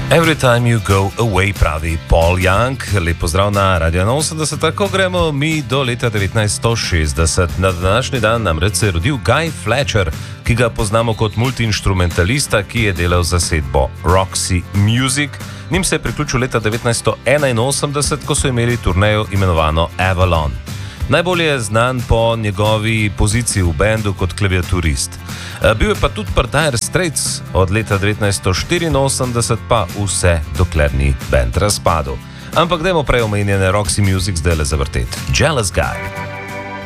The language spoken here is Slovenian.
Every time you go away, pravi Paul Young. Lep pozdrav na Radio 80. Tako gremo mi do leta 1960. Na današnji dan namreč se je rodil Guy Fletcher, ki ga poznamo kot multiinstrumentalista, ki je delal zasedbo Roxy Music. Njim se je priključil leta 1981, ko so imeli turnejo imenovano Avalon. Najbolje je znan po njegovi poziciji v bendu kot klaviaturist. Bil je pa tudi pri Dire Straits od leta 1984 pa vse, dokler ni bend razpadel. Ampak dajmo prej omenjene Roxy Music zdaj le zavrteti. Jealous Guy.